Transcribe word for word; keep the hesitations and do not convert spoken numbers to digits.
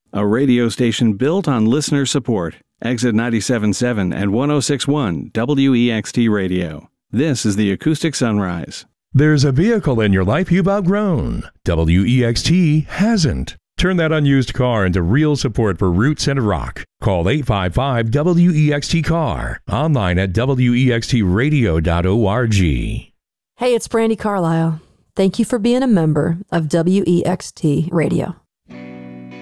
a radio station built on listener support. Exit ninety-seven point seven and one oh six point one W E X T Radio. This is the Acoustic Sunrise. There's a vehicle in your life you've outgrown. W E X T hasn't. Turn that unused car into real support for roots and rock. Call eight five five W E X T car. Online at W E X T radio dot org. Hey, it's Brandy Carlisle. Thank you for being a member of W E X T Radio.